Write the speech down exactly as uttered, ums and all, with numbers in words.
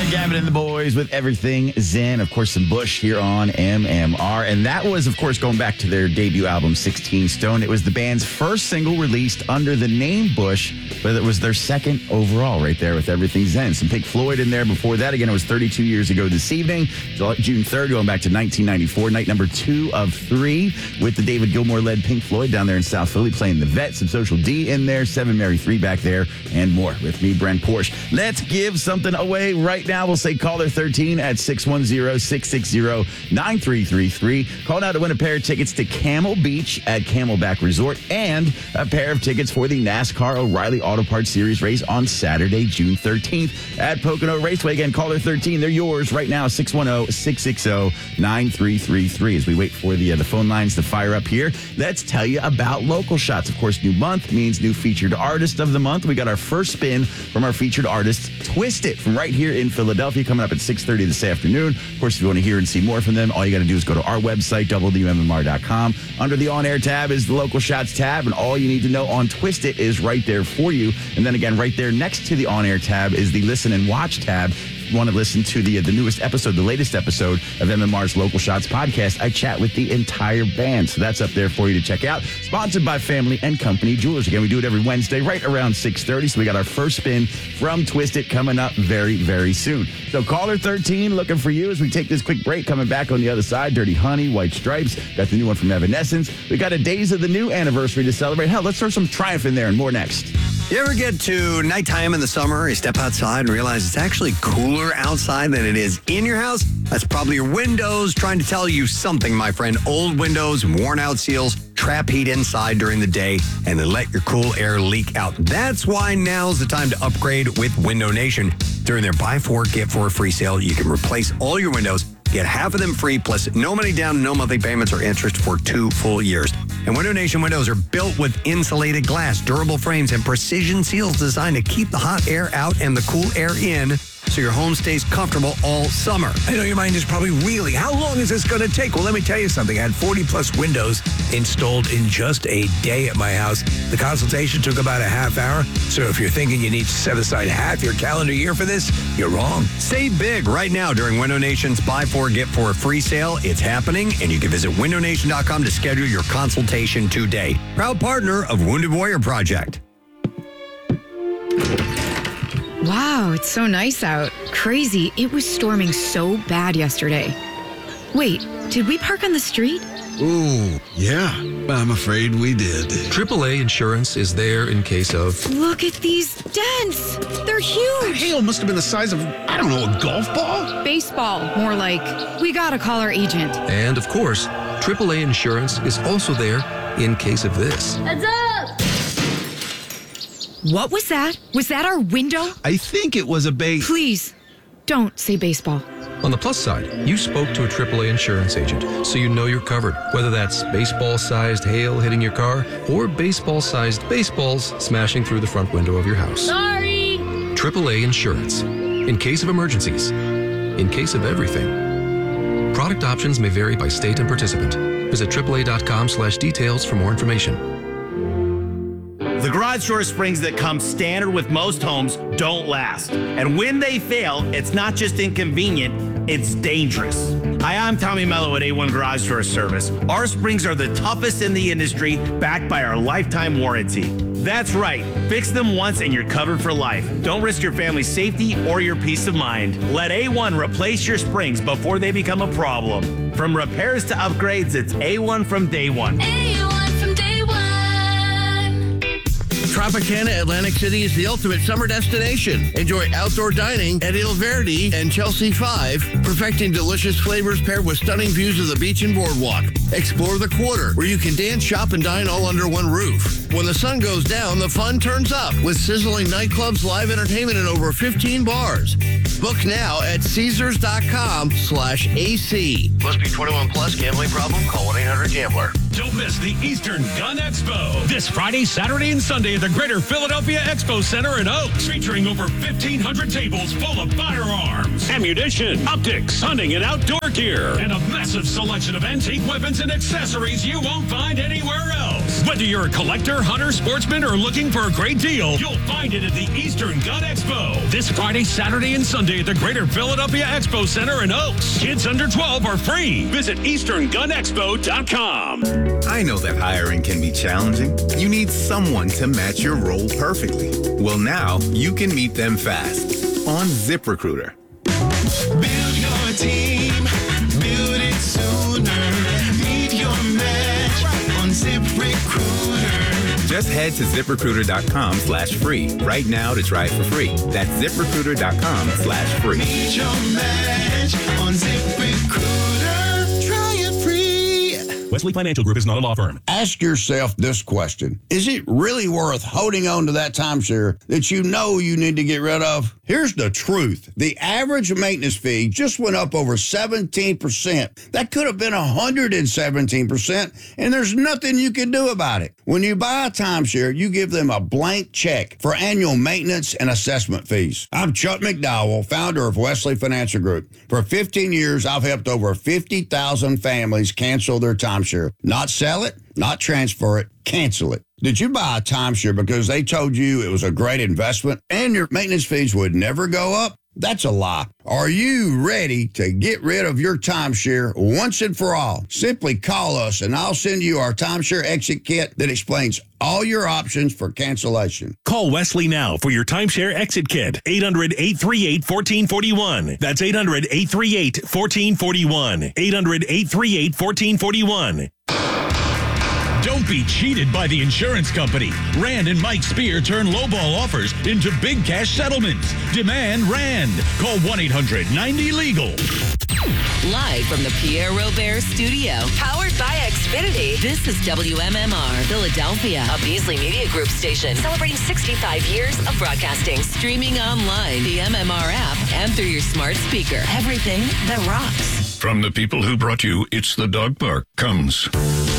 Gavin and the boys with Everything Zen. Of course, some Bush here on M M R. And that was, of course, going back to their debut album, sixteen Stone. It was the band's first single released under the name Bush, but it was their second overall right there with Everything Zen. Some Pink Floyd in there before that. Again, it was thirty-two years ago this evening, June third, going back to nineteen ninety-four. Night number two of three with the David Gilmour-led Pink Floyd down there in South Philly playing the Vet. Some Social D in there, Seven Mary three back there, and more with me, Brent Porsche. Let's give something away right now. We'll say caller thirteen at six one zero, six six zero, nine three three three. Call now to win a pair of tickets to Camel Beach at Camelback Resort and a pair of tickets for the NASCAR O'Reilly Auto Parts Series race on Saturday, June thirteenth at Pocono Raceway. Again, caller thirteen. They're yours right now, six one zero, six six zero, nine three three three. As we wait for the, uh, the phone lines to fire up here, let's tell you about Local Shots. Of course, new month means new featured artist of the month. We got our first spin from our featured artist, Twist It, from right here in Philadelphia, coming up at six thirty this afternoon. Of course, if you want to hear and see more from them, all you got to do is go to our website, W M M R dot com. Under the On-Air tab is the Local Shots tab, and all you need to know on Twist It is right there for you. And then again, right there next to the On-Air tab is the Listen and Watch tab. If you want to listen to the the newest episode, the latest episode of M M R's Local Shots podcast, I chat with the entire band. So that's up there for you to check out. Sponsored by Family and Company Jewelers. Again, we do it every Wednesday right around six thirty. So we got our first spin from Twist It coming up very, very soon. So caller thirteen, looking for you as we take this quick break. Coming back on the other side, Dirty Honey, White Stripes. Got the new one from Evanescence. We got a Days of the New anniversary to celebrate. Hell, let's throw some Triumph in there and more next. You ever get to nighttime in the summer, you step outside and realize it's actually cooler outside than it is in your house? That's probably your windows trying to tell you something, my friend. Old windows and worn out seals trap heat inside during the day and then let your cool air leak out. That's why now's the time to upgrade with Window Nation. During their buy four, get four free sale, you can replace all your windows, get half of them free, plus no money down, no monthly payments or interest for two full years. And Window Nation windows are built with insulated glass, durable frames, and precision seals designed to keep the hot air out and the cool air in, so your home stays comfortable all summer. I know your mind is probably reeling. How long is this going to take? Well, let me tell you something. I had forty plus windows installed in just a day at my house. The consultation took about a half hour. So if you're thinking you need to set aside half your calendar year for this, you're wrong. Save big right now during Window Nation's Buy Four, Get Four free sale. It's happening, and you can visit window nation dot com to schedule your consultation today. Proud partner of Wounded Warrior Project. Wow, it's so nice out. Crazy. It was storming so bad yesterday. Wait, did we park on the street? Ooh, yeah. I'm afraid we did. triple A Insurance is there in case of... Look at these dents. They're huge. Hail must have been the size of, I don't know, a golf ball? Baseball, more like. We gotta call our agent. And, of course, triple A Insurance is also there in case of this. Heads up! What was that? Was that our window? I think it was a base. Please, don't say baseball. On the plus side, you spoke to a triple A insurance agent, so you know you're covered. Whether that's baseball-sized hail hitting your car or baseball-sized baseballs smashing through the front window of your house. Sorry! triple A Insurance. In case of emergencies. In case of everything. Product options may vary by state and participant. Visit triple A dot com slash details for more information. The garage door springs that come standard with most homes don't last. And when they fail, it's not just inconvenient, it's dangerous. Hi, I'm Tommy Mello at A one Garage Door Service. Our springs are the toughest in the industry, backed by our lifetime warranty. That's right. Fix them once and you're covered for life. Don't risk your family's safety or your peace of mind. Let A one replace your springs before they become a problem. From repairs to upgrades, it's A one from day one. A one from day one. Tropicana Atlantic City is the ultimate summer destination. Enjoy outdoor dining at Il Verde and Chelsea five, perfecting delicious flavors paired with stunning views of the beach and boardwalk. Explore the Quarter, where you can dance, shop, and dine all under one roof. When the sun goes down, the fun turns up with sizzling nightclubs, live entertainment, and over fifteen bars. Book now at Caesars.com slash AC. Must be twenty-one plus. Gambling problem? Call one eight hundred gambler. Don't miss the Eastern Gun Expo this Friday, Saturday, and Sunday at the Greater Philadelphia Expo Center in Oaks, featuring over fifteen hundred tables full of firearms, ammunition, optics, hunting and outdoor gear, and a massive selection of antique weapons and accessories you won't find anywhere else. Whether you're a collector, hunter, sportsman, or looking for a great deal, you'll find it at the Eastern Gun Expo. This Friday, Saturday, and Sunday at the Greater Philadelphia Expo Center in Oaks. Kids under twelve are free. Visit eastern gun expo dot com. I know that hiring can be challenging. You need someone to match your role perfectly. Well, now you can meet them fast on ZipRecruiter. Build your team, build it sooner. Meet your match on ZipRecruiter. Just head to ZipRecruiter.com slash free right now to try it for free. That's ZipRecruiter.com slash free. Meet your match on ZipRecruiter. Try it free. Wesley Financial Group is not a law firm. Ask yourself this question. Is it really worth holding on to that timeshare that you know you need to get rid of? Here's the truth. The average maintenance fee just went up over seventeen percent. That could have been one hundred seventeen percent, and there's nothing you can do about it. When you buy a timeshare, you give them a blank check for annual maintenance and assessment fees. I'm Chuck McDowell, founder of Wesley Financial Group. For fifteen years, I've helped over fifty thousand families cancel their timeshare. Not sell it, not transfer it, cancel it. Did you buy a timeshare because they told you it was a great investment and your maintenance fees would never go up? That's a lie. Are you ready to get rid of your timeshare once and for all? Simply call us and I'll send you our timeshare exit kit that explains all your options for cancellation. Call Wesley now for your timeshare exit kit. eight hundred, eight three eight, one four four one. That's eight hundred, eight three eight, one four four one. eight hundred, eight three eight, one four four one. Don't be cheated by the insurance company. Rand and Mike Spear turn lowball offers into big cash settlements. Demand Rand. Call one eight hundred ninety legal. Live from the Pierre Robert Studio, powered by Xfinity. This is W M M R Philadelphia, a Beasley Media Group station celebrating sixty-five years of broadcasting. Streaming online, the M M R app, and through your smart speaker. Everything that rocks. From the people who brought you It's the Dog Park comes